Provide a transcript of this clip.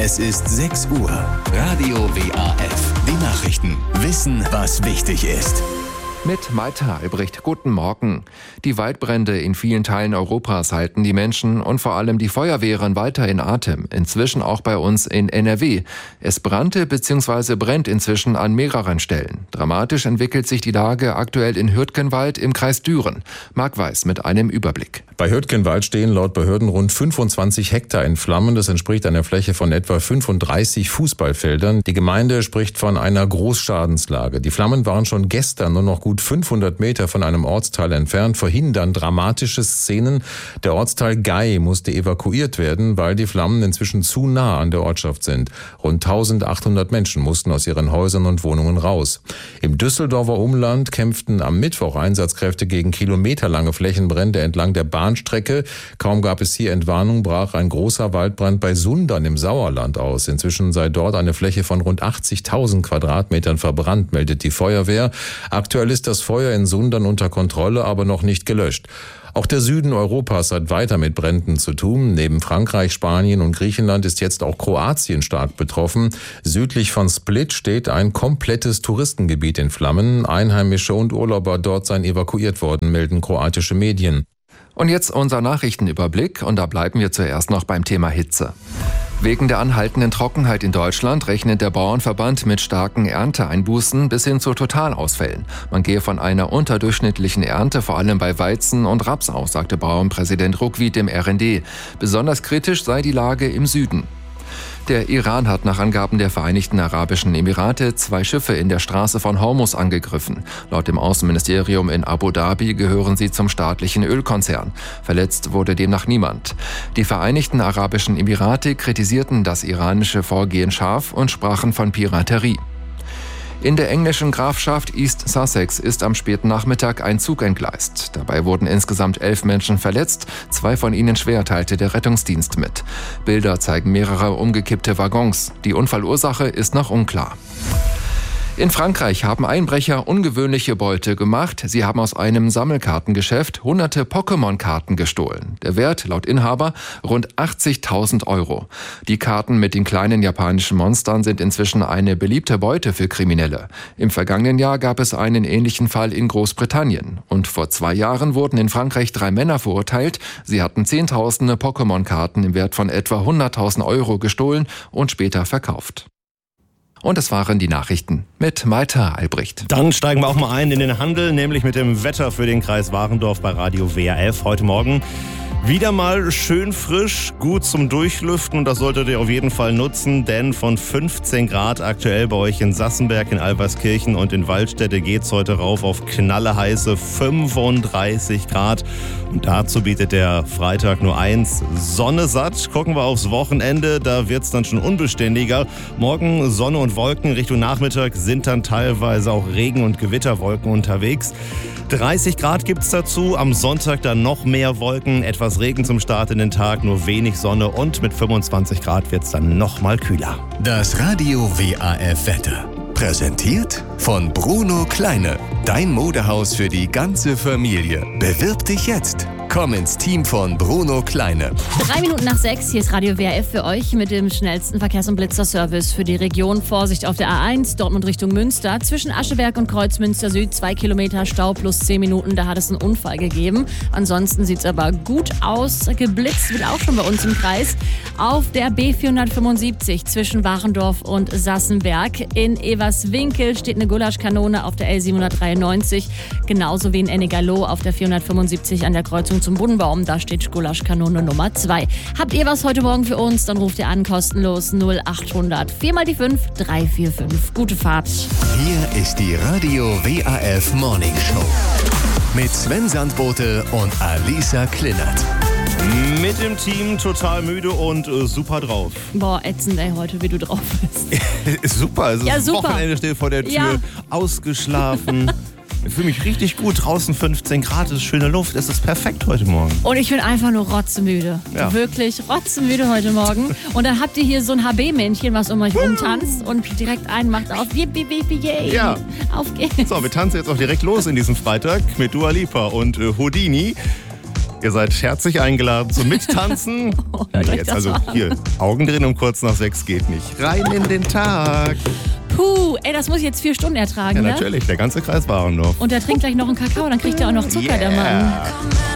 Es ist 6 Uhr. Radio WAF. Die Nachrichten. Wissen, was wichtig ist. Mit Maita Albrecht, guten Morgen. Die Waldbrände in vielen Teilen Europas halten die Menschen und vor allem die Feuerwehren weiter in Atem. Inzwischen auch bei uns in NRW. Es brannte bzw. brennt inzwischen an mehreren Stellen. Dramatisch entwickelt sich die Lage aktuell in Hürtgenwald im Kreis Düren. Marc Weiß mit einem Überblick. Bei Hürtgenwald stehen laut Behörden rund 25 Hektar in Flammen. Das entspricht einer Fläche von etwa 35 Fußballfeldern. Die Gemeinde spricht von einer Großschadenslage. Die Flammen waren schon gestern nur noch gut 500 Meter von einem Ortsteil entfernt, verhindern dramatische Szenen. Der Ortsteil Gei musste evakuiert werden, weil die Flammen inzwischen zu nah an der Ortschaft sind. Rund 1800 Menschen mussten aus ihren Häusern und Wohnungen raus. Im Düsseldorfer Umland kämpften am Mittwoch Einsatzkräfte gegen kilometerlange Flächenbrände entlang der Bahnstrecke. Kaum gab es hier Entwarnung, brach ein großer Waldbrand bei Sundern im Sauerland aus. Inzwischen sei dort eine Fläche von rund 80.000 Quadratmetern verbrannt, meldet die Feuerwehr. Aktuell ist das Feuer in Sundern unter Kontrolle, aber noch nicht gelöscht. Auch der Süden Europas hat weiter mit Bränden zu tun. Neben Frankreich, Spanien und Griechenland ist jetzt auch Kroatien stark betroffen. Südlich von Split steht ein komplettes Touristengebiet in Flammen. Einheimische und Urlauber dort seien evakuiert worden, melden kroatische Medien. Und jetzt unser Nachrichtenüberblick und da bleiben wir zuerst noch beim Thema Hitze. Wegen der anhaltenden Trockenheit in Deutschland rechnet der Bauernverband mit starken Ernteeinbußen bis hin zu Totalausfällen. Man gehe von einer unterdurchschnittlichen Ernte vor allem bei Weizen und Raps aus, sagte Bauernpräsident Ruckwied dem RND. Besonders kritisch sei die Lage im Süden. Der Iran hat nach Angaben der Vereinigten Arabischen Emirate 2 Schiffe in der Straße von Hormuz angegriffen. Laut dem Außenministerium in Abu Dhabi gehören sie zum staatlichen Ölkonzern. Verletzt wurde demnach niemand. Die Vereinigten Arabischen Emirate kritisierten das iranische Vorgehen scharf und sprachen von Piraterie. In der englischen Grafschaft East Sussex ist am späten Nachmittag ein Zug entgleist. Dabei wurden insgesamt 11 Menschen verletzt, 2 von ihnen schwer, teilte der Rettungsdienst mit. Bilder zeigen mehrere umgekippte Waggons. Die Unfallursache ist noch unklar. In Frankreich haben Einbrecher ungewöhnliche Beute gemacht. Sie haben aus einem Sammelkartengeschäft hunderte Pokémon-Karten gestohlen. Der Wert laut Inhaber rund 80.000 €. Die Karten mit den kleinen japanischen Monstern sind inzwischen eine beliebte Beute für Kriminelle. Im vergangenen Jahr gab es einen ähnlichen Fall in Großbritannien. Und vor 2 Jahren wurden in Frankreich 3 Männer verurteilt. Sie hatten Zehntausende Pokémon-Karten im Wert von etwa 100.000 € gestohlen und später verkauft. Und das waren die Nachrichten mit Maita Albrecht. Dann steigen wir auch mal ein in den Handel, nämlich mit dem Wetter für den Kreis Warendorf bei Radio WAF heute Morgen. Wieder mal schön frisch, gut zum Durchlüften und das solltet ihr auf jeden Fall nutzen, denn von 15 Grad aktuell bei euch in Sassenberg, in Alberskirchen und in Waldstätte geht's heute rauf auf knalleheiße 35 Grad. Und dazu bietet der Freitag nur eins, Sonne satt. Gucken wir aufs Wochenende, da wird's dann schon unbeständiger. Morgen Sonne und Wolken, Richtung Nachmittag sind dann teilweise auch Regen- und Gewitterwolken unterwegs. 30 Grad gibt's dazu, am Sonntag dann noch mehr Wolken, etwas Regen zum Start in den Tag, nur wenig Sonne und mit 25 Grad wird's dann noch mal kühler. Das Radio WAF Wetter. Präsentiert von Bruno Kleine. Dein Modehaus für die ganze Familie. Bewirb dich jetzt. Komm ins Team von Bruno Kleine. 3 Minuten nach 6, hier ist Radio WAF für euch mit dem schnellsten Verkehrs- und Blitzerservice für die Region. Vorsicht auf der A1, Dortmund Richtung Münster. Zwischen Ascheberg und Kreuzmünster Süd 2 Kilometer Stau plus 10 Minuten. Da hat es einen Unfall gegeben. Ansonsten sieht es aber gut aus. Geblitzt wird auch schon bei uns im Kreis. Auf der B475 zwischen Warendorf und Sassenberg. In Everswinkel steht eine Gulaschkanone auf der L793. Genauso wie in Ennegerloh auf der 475 an der Kreuzung zum Buddenbaum. Da steht Gulaschkanone Nummer 2. Habt ihr was heute Morgen für uns? Dann ruft ihr an, kostenlos 0800 4 mal die 5 345. Gute Fahrt. Hier ist die Radio WAF Morning Show. Mit Sven Sandbote und Alisa Klinnert. Mit dem Team total müde und super drauf. Boah, ätzend, ey, heute, wie du drauf bist. Super, es ist super. Wochenende steht vor der Tür, Ja. Ausgeschlafen. Ich fühle mich richtig gut. Draußen 15 Grad, es ist schöne Luft. Es ist perfekt heute Morgen. Und ich bin einfach nur rotzemüde. Ja. Wirklich rotzemüde heute Morgen. Und dann habt ihr hier so ein HB-Männchen, was um euch rumtanzt und direkt einen macht auf. Yay. Ja. Auf geht's. So, wir tanzen jetzt auch direkt los in diesem Freitag mit Dua Lipa und Houdini. Ihr seid herzlich eingeladen zum Mittanzen. Jetzt also hier, Augen drehen um kurz nach 6 geht nicht. Rein in den Tag. Puh, ey, das muss ich jetzt 4 Stunden ertragen, Ja, ne? natürlich, der ganze Kreis Warendorf. Und der trinkt gleich noch einen Kakao, dann kriegt er auch noch Zucker, der Mann.